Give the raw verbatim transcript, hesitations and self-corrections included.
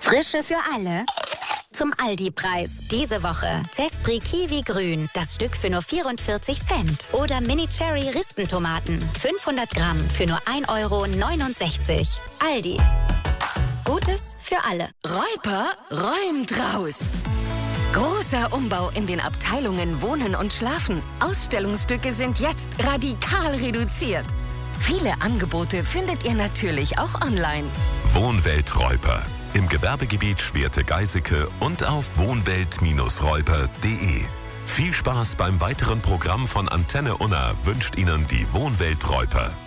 Frische für alle. Zum Aldi-Preis. Diese Woche Zespri Kiwi Grün. Das Stück für nur vierundvierzig Cent. Oder Mini Cherry Rispentomaten. fünfhundert Gramm für nur ein Euro neunundsechzig. Aldi. Gutes für alle. Räuper räumt raus. Großer Umbau in den Abteilungen Wohnen und Schlafen. Ausstellungsstücke sind jetzt radikal reduziert. Viele Angebote findet ihr natürlich auch online. Wohnwelt Räuper. Im Gewerbegebiet Schwerte-Geiseke und auf wohnwelt Bindestrich räuper punkt de. Viel Spaß beim weiteren Programm von Antenne Unna wünscht Ihnen die Wohnwelt Räuper.